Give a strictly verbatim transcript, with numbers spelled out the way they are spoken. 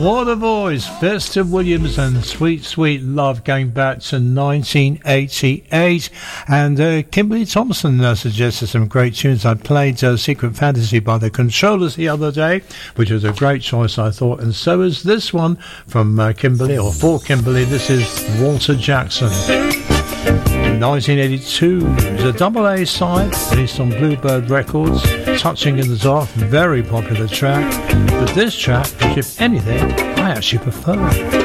What a voice. Vesta Williams and Sweet Sweet Love, going back to nineteen eighty-eight. And uh, Kimberly Thompson uh, suggested some great tunes. I played uh, Secret Fantasy by the Controllers the other day, which was a great choice, I thought. And so is this one from uh, Kimberly, or for Kimberly. This is Walter Jackson. In nineteen eighty-two, it was a double A side released on Bluebird Records. Touching in the Dark, very popular track. But this track, which if anything, I actually prefer.